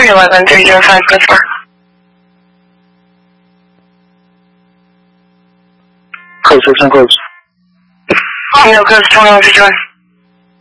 311-305, press 4. Code 6 and close. No, code 2151.